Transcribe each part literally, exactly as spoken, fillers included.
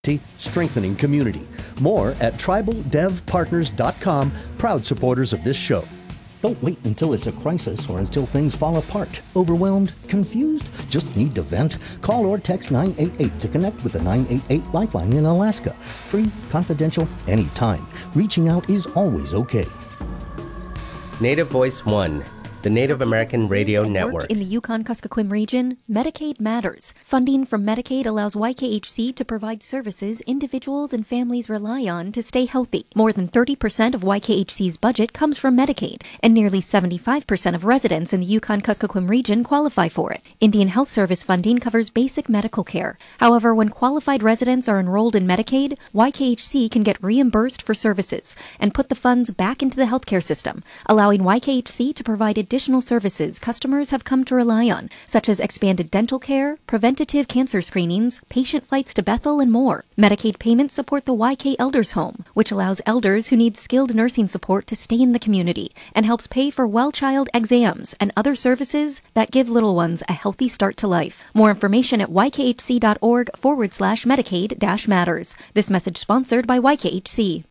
strengthening community. More at tribal dev partners dot com, proud supporters of this show. Don't wait until it's a crisis or until things fall apart. Overwhelmed? Confused? Just need to vent? Call or text nine eight eight to connect with the nine eight eight Lifeline in Alaska. Free, confidential, anytime. Reaching out is always okay. Native Voice One, the Native American Radio Network. In the Yukon-Kuskokwim region, Medicaid matters. Funding from Medicaid allows Y K H C to provide services individuals and families rely on to stay healthy. More than thirty percent of Y K H C's budget comes from Medicaid, and nearly seventy-five percent of residents in the Yukon-Kuskokwim region qualify for it. Indian Health Service funding covers basic medical care. However, when qualified residents are enrolled in Medicaid, Y K H C can get reimbursed for services and put the funds back into the healthcare system, allowing Y K H C to provide additional services customers have come to rely on, such as expanded dental care, preventative cancer screenings, patient flights to Bethel, and more. Medicaid payments support the Y K Elders Home, which allows elders who need skilled nursing support to stay in the community and helps pay for well child exams and other services that give little ones a healthy start to life. More information at ykhc.org forward slash Medicaid dash matters. This message sponsored by Y K H C.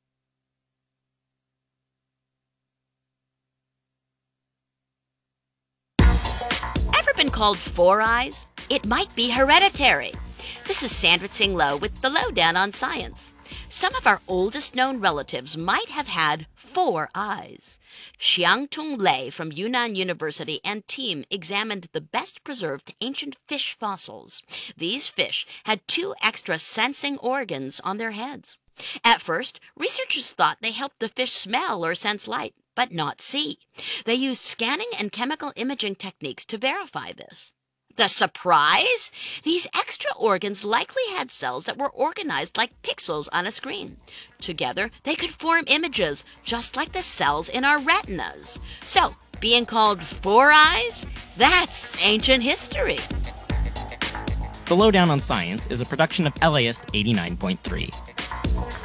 Been called Four Eyes? It might be hereditary. This is Sandra Tsing Loh with the Lowdown on Science. Some of our oldest known relatives might have had four eyes. Xiangtung Lei from Yunnan University and team examined the best preserved ancient fish fossils. These fish had two extra sensing organs on their heads. At first, researchers thought they helped the fish smell or sense light, but not see. They used scanning and chemical imaging techniques to verify this. The surprise? These extra organs likely had cells that were organized like pixels on a screen. Together, they could form images, just like the cells in our retinas. So, being called Four Eyes? That's ancient history. The Lowdown on Science is a production of L A S eighty-nine point three.